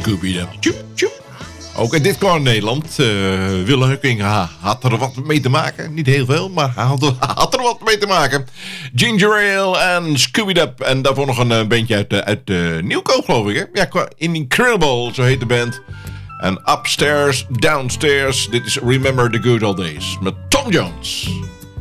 Scooby-Doo. Tjoep, tjoep. Ook in dit kwam in Nederland. Willem Hukking had er wat mee te maken. Niet heel veel, maar hij had er wat mee te maken. Ginger Ale en Scooby-Doo. En daarvoor nog een bandje uit Nieuwkoop, geloof ik. Hè? Ja, Incredible, zo heet de band. En Upstairs, Downstairs. Dit is Remember the Good Old Days met Tom Jones.